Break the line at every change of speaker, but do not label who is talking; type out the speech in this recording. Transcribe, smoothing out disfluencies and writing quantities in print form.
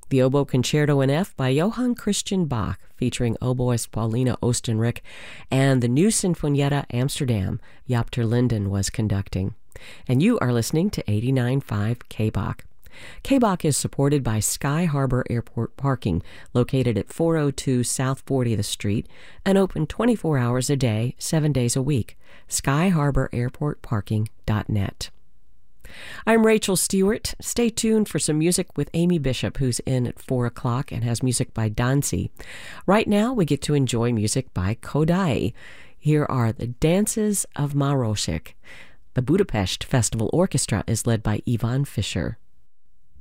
The Oboe Concerto in F by Johann Christian Bach, featuring oboist Paulina Oostenrijk, and the new Sinfonietta Amsterdam, Jaap ter Linden was conducting. And you are listening to 89.5 KBach. KBach is supported by Sky Harbor Airport Parking, located at 402 South 40th Street, and open 24 hours a day, 7 days a week. SkyHarborAirportParking.net. I'm Rachel Stewart. Stay tuned for some music with Amy Bishop, who's in at 4 o'clock and has music by Dancy. Right now, we get to enjoy music by Kodály. Here are the Dances of Márosi. The Budapest Festival Orchestra is led by Ivan Fischer.